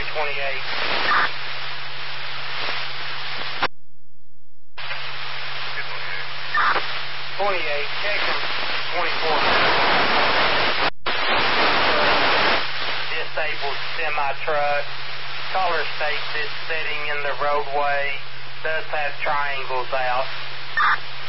28, check him, 24. Disabled semi-truck. Caller states it's sitting in the roadway. Does have triangles out.